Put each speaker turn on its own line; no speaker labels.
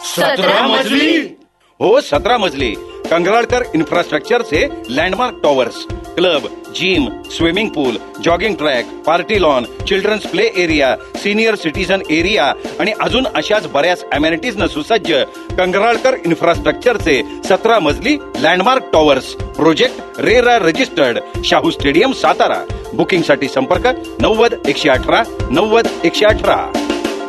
17 मजली?
हो, 17 मजली. कंगराळकर इन्फ्रास्ट्रक्चरचे landmark towers, club, gym, swimming पूल, jogging track, party lawn, children's play area, senior citizen area आणि अजून अशाच बऱ्याच अमेनिटीजनं सुसज्ज कंगराळकर इन्फ्रास्ट्रक्चरचे 17 मजली landmark towers. Project RERA registered, Shahu stadium, Satara. बुकिंगसाठी संपर्क 90 118 90 118.